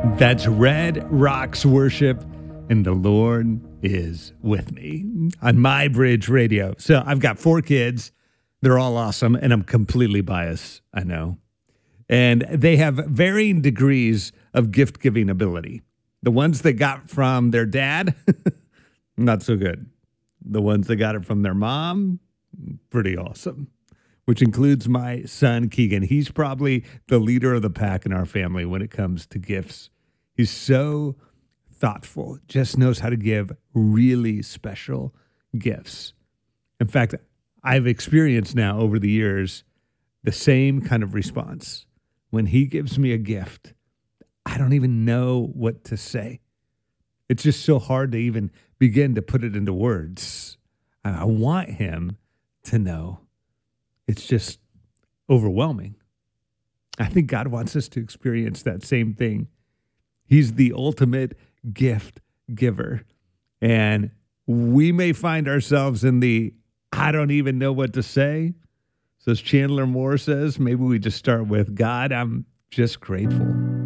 That's Red Rocks Worship, and the Lord is with me on My Bridge Radio. So I've got 4 kids. They're all awesome, and I'm completely biased, I know. And they have varying degrees of gift-giving ability. The ones that got from their dad, not so good. The ones that got it from their mom, pretty awesome. Which includes my son, Keegan. He's probably the leader of the pack in our family when it comes to gifts. He's so thoughtful, just knows how to give really special gifts. In fact, I've experienced now over the years the same kind of response. When he gives me a gift, I don't even know what to say. It's just so hard to even begin to put it into words. I want him to know. It's just overwhelming. I think God wants us to experience that same thing. He's the ultimate gift giver. And we may find ourselves in the, I don't even know what to say. So as Chandler Moore says, maybe we just start with, God, I'm just grateful.